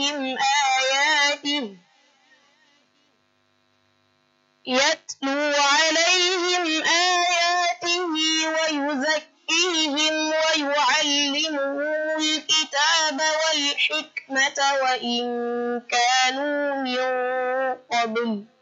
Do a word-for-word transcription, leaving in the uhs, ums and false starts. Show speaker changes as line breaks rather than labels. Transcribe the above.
عليهم آياته يتلو عليهم آياته ويزكيهم ويعلمهم الكتاب والحكمة وإن كانوا من قبل